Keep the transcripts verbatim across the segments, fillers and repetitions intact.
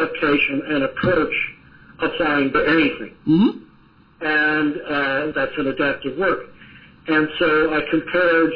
adaptation and approach applying to anything. Mm-hmm. And uh, that's an adaptive work. And so I compared,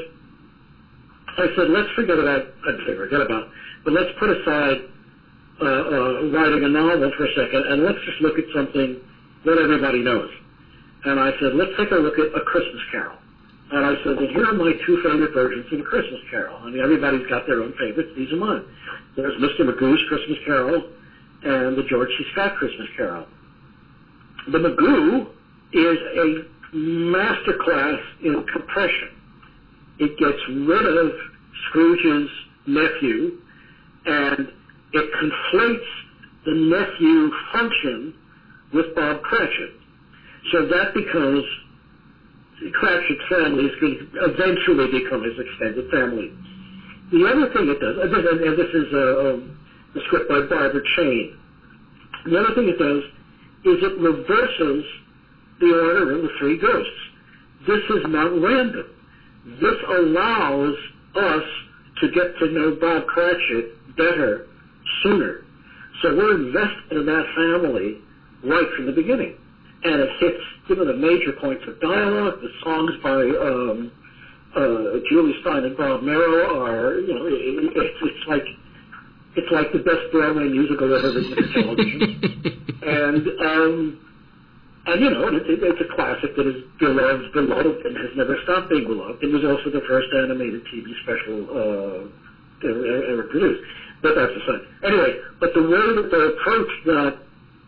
I said, let's forget about, I'd say forget about, but let's put aside uh, uh, writing a novel for a second, and let's just look at something that everybody knows. And I said, let's take a look at A Christmas Carol. And I said, well, here are my two favorite versions of A Christmas Carol. I mean, everybody's got their own favorites. These are mine. There's Mister Magoo's Christmas Carol and the George C. Scott Christmas Carol. The Magoo is a masterclass in compression. It gets rid of Scrooge's nephew, and it conflates the nephew function with Bob Cratchit. So that becomes, Cratchit's family is going to eventually become his extended family. The other thing it does, and this is a, a script by Barbara Chain, the other thing it does is it reverses the order of the three ghosts. This is not random. This allows us to get to know Bob Cratchit better sooner. So we're invested in that family right from the beginning. And it hits, you know, the major points of dialogue. The songs by um, uh, Julie Stein and Bob Merrill are, you know, it, it, it's like it's like the best Broadway musical ever written for television. and um, and you know, it, it, it's a classic that is beloved, beloved, and has never stopped being beloved. It was also the first animated T V special uh, ever, ever produced. But that's aside. Anyway, but the way that they approached that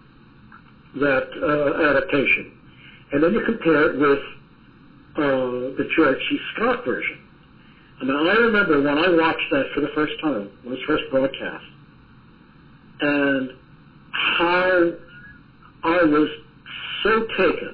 that uh, adaptation, and then you compare it with uh, the George C. Scott version. I mean, I remember when I watched that for the first time, when it was first broadcast, and how I was so taken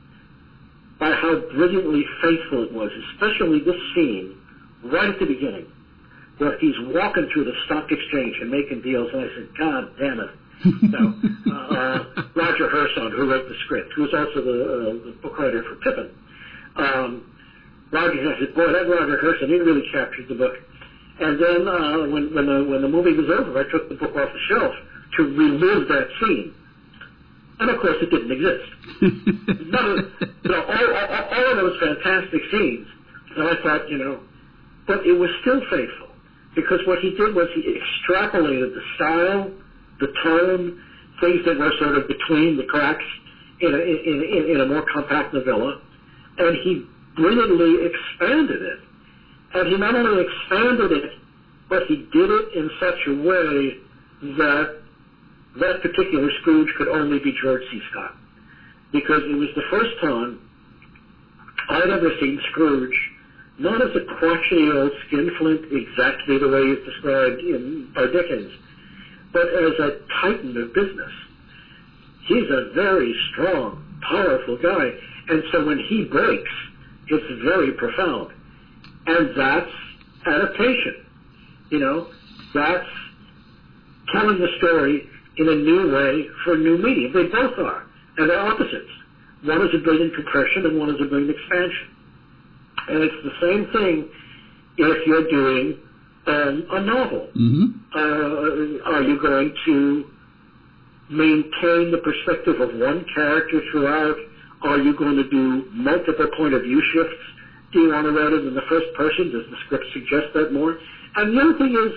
by how brilliantly faithful it was, especially this scene right at the beginning, where he's walking through the stock exchange and making deals, and I said, God damn it. No, uh, Roger Herson, who wrote the script, who was also the, uh, the book writer for Pippin. Um, Roger, I said, boy, that Roger Herson, he really captured the book. And then uh, when, when, the, when the movie was over, I took the book off the shelf to relive that scene. And, of course, it didn't exist. None of, you know, all, all, all of those fantastic scenes. And I thought, you know, but it was still faithful. Because what he did was he extrapolated the style, the tone, things that were sort of between the cracks in a, in, in, in a more compact novella, and he brilliantly expanded it. And he not only expanded it, but he did it in such a way that that particular Scrooge could only be George C. Scott. Because it was the first time I'd ever seen Scrooge not as a crotchety old skinflint exactly the way he's described in by Dickens, but as a titan of business. He's a very strong, powerful guy. And so when he breaks, it's very profound. And that's adaptation. You know, that's telling the story in a new way for a new medium. They both are. And they're opposites. One is a brilliant compression and one is a brilliant expansion. And it's the same thing if you're doing Um, a novel. Mm-hmm. Uh, are you going to maintain the perspective of one character throughout? Are you going to do multiple point of view shifts? Do you want to write it in the first person? Does the script suggest that more? And the other thing is,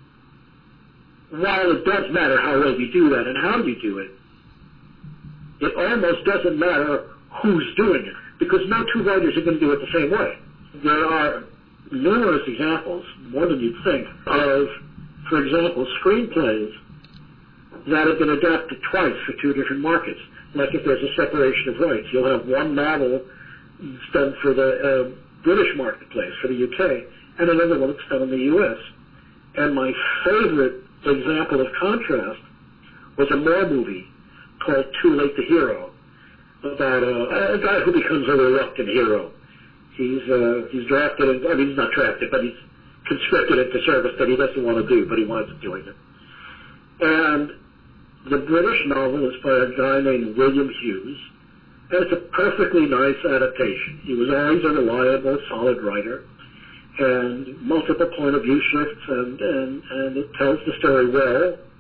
while it does matter how well you do that and how you do it, it almost doesn't matter who's doing it, because no two writers are going to do it the same way. There are numerous examples, more than you'd think, of, for example, screenplays that have been adapted twice for two different markets. Like if there's a separation of rights, you'll have one novel done for the uh, British marketplace, for the U K, and another one that's done in the U S. And my favorite example of contrast was a Moore movie called Too Late to Hero, about a, a guy who becomes a reluctant hero. He's uh, he's drafted, in, I mean, he's not drafted, but he's conscripted into service that he doesn't want to do, but he winds up doing it. And the British novel is by a guy named William Hughes, and it's a perfectly nice adaptation. He was always a reliable, solid writer, and multiple point of view shifts, and, and, and it tells the story well.